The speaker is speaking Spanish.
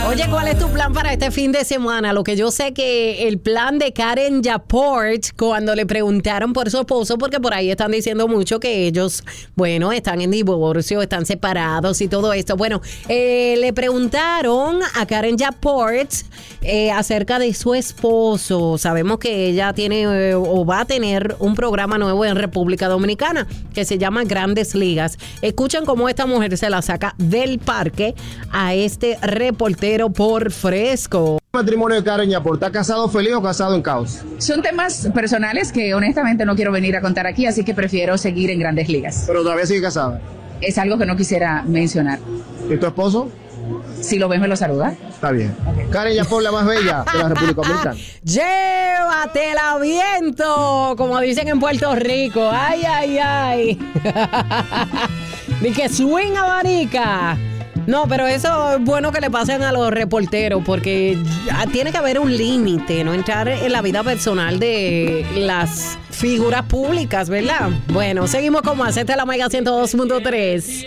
Oye, ¿cuál es tu plan para este fin de semana? Lo que yo sé que el plan de Karen Yaport, cuando le preguntaron por su esposo, porque por ahí están diciendo mucho que ellos, bueno, están en divorcio, están separados y todo esto. Bueno, le preguntaron a Karen Yaport acerca de su esposo. Sabemos que ella tiene o va a tener un programa nuevo en República Dominicana que se llama Grandes Ligas. Escuchen cómo esta mujer se la saca del parque a este reportero por Fresco. ¿El matrimonio de Karen Yaport está casado feliz o casado en caos? Son temas personales que honestamente no quiero venir a contar aquí, así que prefiero seguir en Grandes Ligas. Pero todavía sigue casada. Es algo que no quisiera mencionar. ¿Y tu esposo? Si lo ves, me lo saluda. Está bien. Okay. Karen Yaport, la más bella de la República Dominicana. Llévatela viento, como dicen en Puerto Rico. Ay, ay, ay. Ni que swing abanica. No, pero eso es bueno que le pasen a los reporteros, porque tiene que haber un límite, no entrar en la vida personal de las figuras públicas, ¿verdad? Bueno, seguimos con más. Esta es la Mega 102.3.